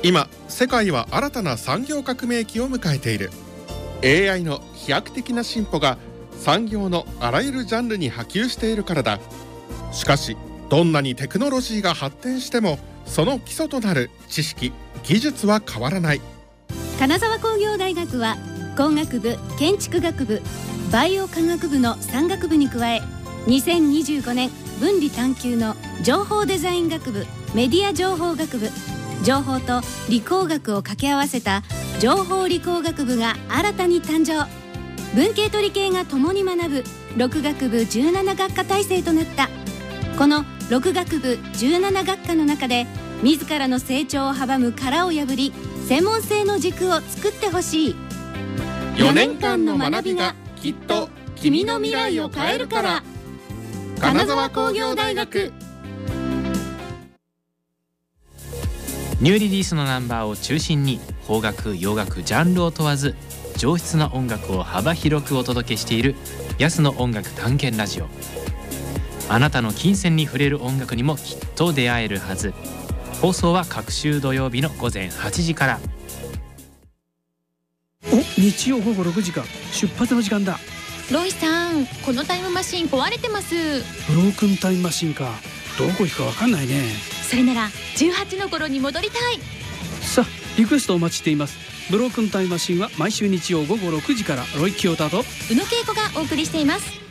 今世界は新たな産業革命期を迎えている。 AI の飛躍的な進歩が産業のあらゆるジャンルに波及しているからだ。しかしどんなにテクノロジーが発展してもその基礎となる知識・技術は変わらない。 金沢工業大学は工学部、建築学部、バイオ科学部の3学部に加え、2025年分離探究の情報デザイン学部、メディア情報学部、情報と理工学を掛け合わせた情報理工学部が新たに誕生。文系と理系が共に学ぶ6学部17学科体制となった。この6学部17学科の中で自らの成長を阻む殻を破り、専門性の軸を作ってほしい。 4年間の学びがきっと君の未来を変えるから。金沢工業大学。 ニューリリースのナンバーを中心に邦楽、洋楽、ジャンルを問わず上質な音楽を幅広くお届けしている安の音楽探検ラジオ。あなたの金銭に触れる音楽にもきっと出会えるはず。放送は各週土曜日の午前8時から。 日曜午後6時か、出発の時間だ。 ロイさん、このタイムマシン壊れてます。 ブロークンタイムマシンか。どこ行くか分かんないね。 それなら18の頃に戻りたい。 さあ、リクエストお待ちしています。ブロークンタイムマシンは毎週日曜午後6時から。ロイ・キヨタと宇野恵子がお送りしています。